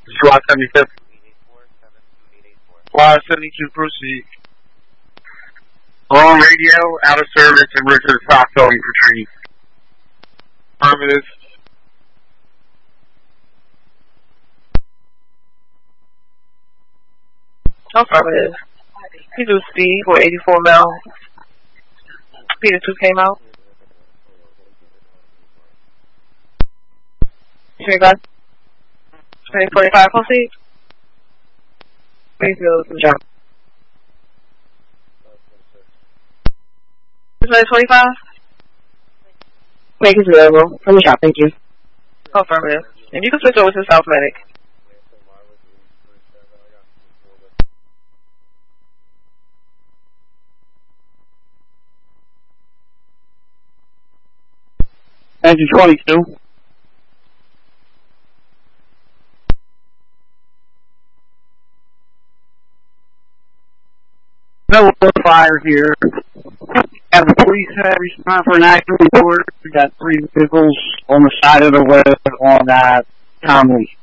SWAT 75. SWAT 72, proceed. On radio, out of service, and route to the South Building for training. Affirmative. Affirmative. He do speed for 84 miles. Peter 2 came out. Here you go. 2045, proceed. Please go to the jump. 2025? Make it available. From the shop, thank you. Affirmative. And you can switch over to South Medic. Engine 22. No fire here. Have the police respond for an accident report. We got 3 vehicles on the side of the road on that Conley.